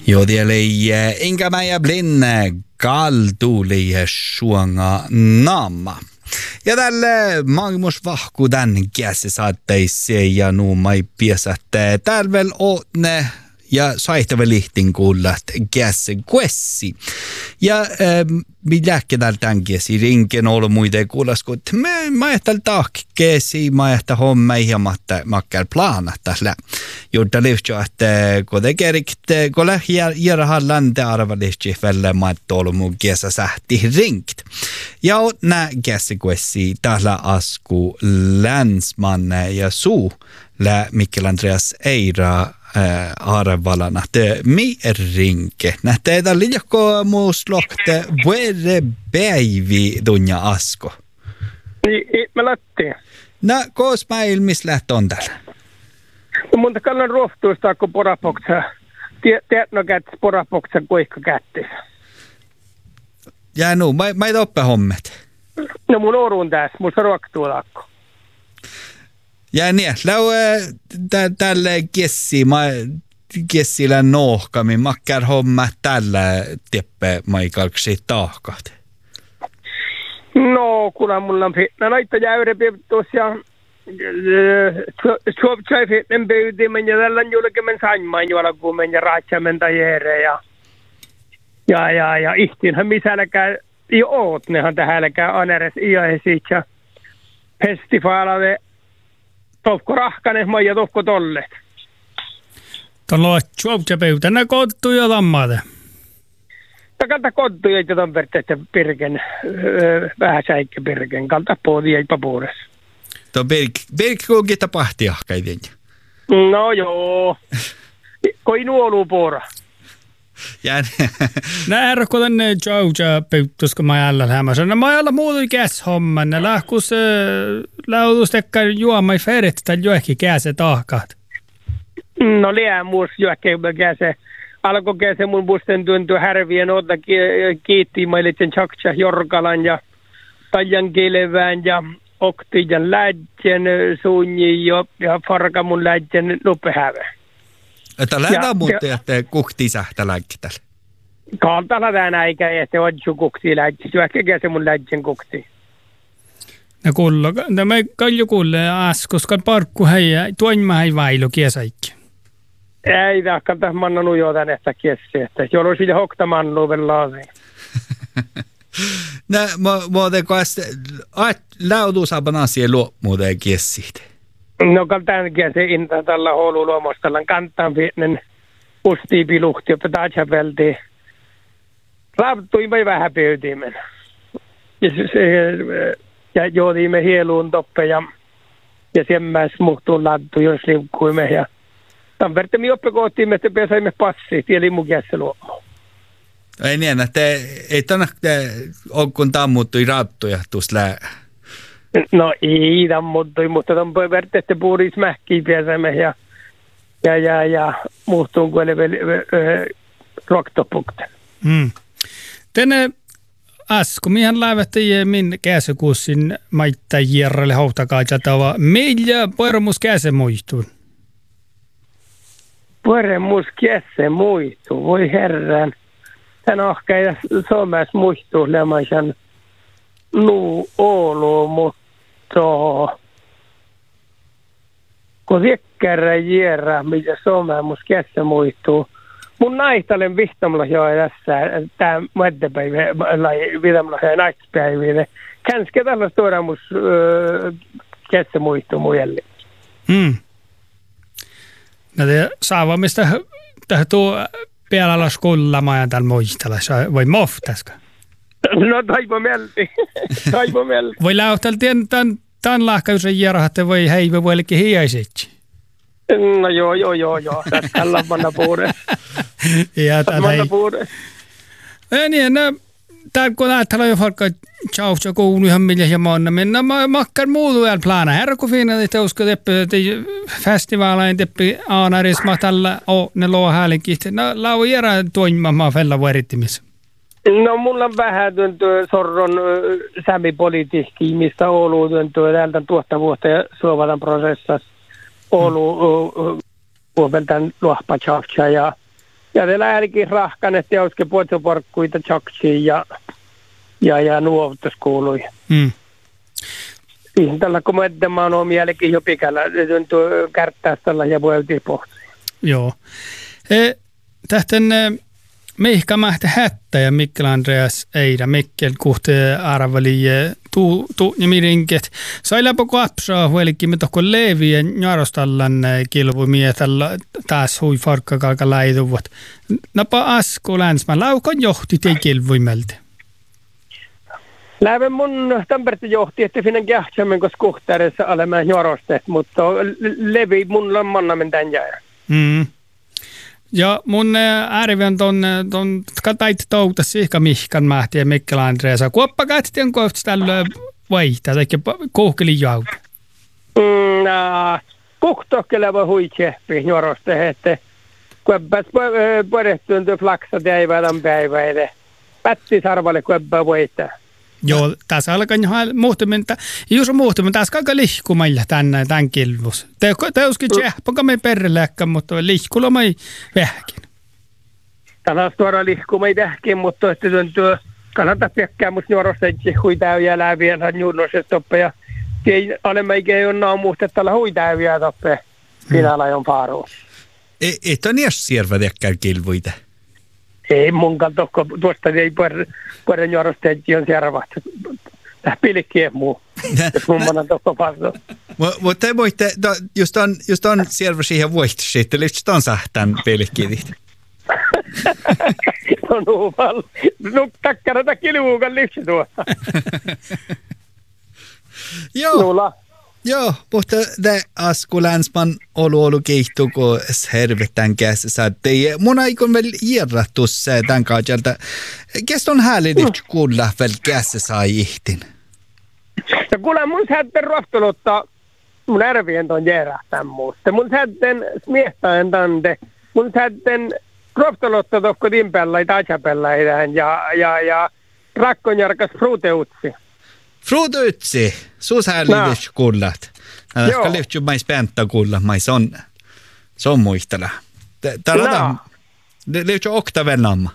Jodeli inga mäjä blinne kaltuli suonga naama. Ja tälle maailmusvahku tän käsi saatteisi ja nuumai piesät tälvel ootne ja saihtava lihtin kuullat käsi kuessi. Ja milläkkä täällä tämän käsi rinken ollut muiden kuulas, kun mä ajattelin tahkkeesi, mä ajattelin homma ihan makkar planat tällä. Jotta lyhtsä, että kun te kerikte, kun lähdetään länte arvalihti välle, mä ajattelin ollut mun käsä sähti rinkt. Ja nää käsi kuessi täällä asku länsmanne ja suu lä Mikkel Andreas Eira arvalana te mi rinke. Nähteitä liiakko muus lohte vuere päivi dunja asko. Niin, mä lättiin. No, koos päilmis läht on täällä? No mun kallan rohtuista, kun porapoksa. Tiedätkö, että porapoksa kuikka kättis. Ja mä et oppe hommet. No mun orun tässä, mun ruoktuulakko. Ja niin, tälle kessillä nohkamin makkar homma tällä teppe maikalksi tahkat. No, kuule mulla on fitna noita jäyrepiiptuus ja suopsai fitnen pyytimen ja tällä julkemen saimman juolakuumen ja raatsamen tajere ja ihtiinhän misälläkään ei ootnehan tähälläkään aneres iäisit ja festivaalave tohko rahkanen ja tohko tollet. Tuolla on suopsapöytä, nää kottuja tammate. Kalta kottuja, että on verteistä pirken, vähän säikkä pirken, kalta puoli ei papuudessa. Tuo pirkki kuinkin tapahti ahkaiden. No joo, koi nuolu puora. Nää erko tänne suopsapöytäs, kun mä jäljellä hämässä. Mä jäljellä muuta käshomman, ne lähkus lautustekka juomai ferit, tai joekin käse tahkaat. No liää muus joekin käse. Alkoi käse mun busten tuntua härvien otta kiitti mailitsen Chaksha Jorkalan ja Tajan Kilevään ja Oktijan lähtjen suunji ja Farkamun lähtjen lupehävä. Että lähdetään muuten, että kuhtii sähtä länkkitällä. Kaltalla tänä eikä, että odju kuhtii lähtjen. Joekä käse mun lähtjen kuhtii. No kuulla, tämä kalju kuulle askoskan parkku heijä, tuonma hei vailu kiesaikki. Ei tahkata manna nujoo tänne että kiessi, että jolo siitä hokta mannu velaasi. No, muuten kanssa, lautusaapan asia luo muuten kiessiitä. No, kaltaan kiesi inta tällä houlu luomostalla kantaan viitten ustiipiluhti, jotta taatsa veltiin. Raaptui vai vähän pöytimen. Ja joodimme hieluun toppe ja semmäs muhtuun laddu, jos liukkuimme ja Tampereen me oppikohtiin, että pääsemme passiin, eli mun kässä luomaan. Ei niin, että ei tänne ole kun tammuttui raattuja tuossa lää. No ei tammuttui, mutta Tampereen että puhuisi mähkiä pääsemme ja muhtuun kuin roktopukten. Tänne Asku, mihän laivattiin min käsikuussin maittajierralle houtakaajatava. Millä pormus käse muistuun? Pormus käse muistuu, voi herran. Tän ohka ja Suomessa muistuu lemaisan Oulu, mutta kun viekkärä jierra, mitä Suomessa käse muistuu. Mun naistalen vihtamalla joo tässä, tää muettepäivä, vitamalla ja naispäivä. Kanske tällaista tuodaan mus käse muistuu mujelle. No te saavamista tähän tuo pialalla skullama täällä muistella, voi moftaska? No taipo melti. Voi lauhtella tämän lahkaisen järhatte voi heivä voillekin hiäisetsi. No joo. Tällä manna puhuuden. Ja manna puhuuden. Niin, täällä kun ajatellaan jo vaikka tjauhtsa koulu ihan millä ja monna, minä makkar muutu vielä plana. Herra kun fiina, että usko teppä festivaalain teppi aanarisma tällä ne loa häälinkin. No lau järä toimimaan fella vuorittimissa. No mulla on vähän tuntuu sorron sämipolitiikki, mistä Oulu tuntuu täältä tuottavuutta ja suovatan prosessassa. Oulu puoleltaan luohpa tjauhtsa ja Ja te lähdikin rahkan, että jauske puotsoporkkuita tjaksiin ja nuovutus kuului. Siihen tällä kun mä oon mielekin jo pikällä, tuntuu kärttää tällä ja voitiin pohtia. Joo. Tähtän Mihka Mähtä Hättä ja Mikkel Andreas Eira Mikkel kuhte arvali tu nimirinket. Sai läpä kapsaa huelikin me tohko leviä jarostallan kilvumia tällä taas hui farkkakalka läiduvat. Napa asko länsmä laukon johti tei kilvuimeltä. Lähden mun Tampereen johti, että finnen kähtsämmen, koska kuhtaarissa olemme jarostet, mutta levi mun lammannamen tän jää. Ja mun ääriven ton katait touta siihka Mihkan Mähti ja Mikkel Andreasa. Kuoppa kähtien kohta tällä vaihtaa, tai kuhkeli jauta. Kuhtohkeleva huitsehpi njoroste, että kuoppas puolehtuun tuo flaksat jäivälän päiväille. Pätti sarvalle kuoppa voittaa. Joo, tässä alkaa muhtumenta. Jos on muhtumenta, tässä alkaa lihkumailla tämän kilvus. Te uskin tsehpoka me perreläkkä, mutta lihkulla me vähkin. Tänään tuoda lihkumai vähkin, mutta että tuo kannattaa pekkää, mutta nuorosta itse huitäyjä läviä juurnoset toppe. Ja olemme ikään on naamuhtet tällä huitäyjä toppe. Finala on faaruus. Et on edes siervä tekkään kilvuita? Ei munkaan tuosta ei puolen nuorosta itse on siervat. Tämä pilkkiä muu. Jos mun manan tokko pasoo. Mutta te voitte, just on siervä siihen voihtasi, että lyhtsä on sähtään pilkkiit. No nuuval. No takkarata kilvuukan lyhtsä tuosta. Joo. Nuula. Joo, mutta det asku länsman olu keihtuu, kun hervetään käsissä. Mun aikon vielä hierrattus tämän kautta. Kes on häälidit kuulla vielä käsissä ihtin? Ja kuule mun säätten rohtulutta mun ärvien ton järähtään muusta. Mun säätten smiehtään tante. Mun säätten rohtulutta tokko timpellä ja tajapelläidään ja rakkonjarkas fruuteutsi. Fruuteutsi? Suus häälidit kuullat. Ehkä lyhtsy mais pääntä kuulla, mais on muistella. Tarvitaan, lyhtsy oktavenamma.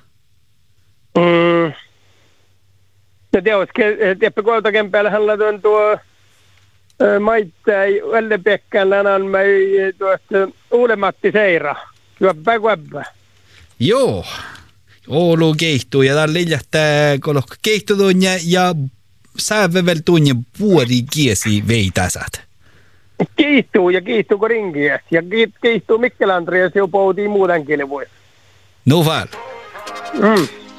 Ja teoske koultaken päällä hänellä tuo maittai Välle-Pekkan länän tuosta Uule-Matti Seira. Kuäppä. Joo. Oulu keihtuu ja täällä liljähtää kolokka keihtuun ja säävevel tunnin puoli kiesi veitäsät. Kiihtuu kun rinkiä. Ja kiihtuu Mikkel Andreas jo poutiin muutenkin voi. No val.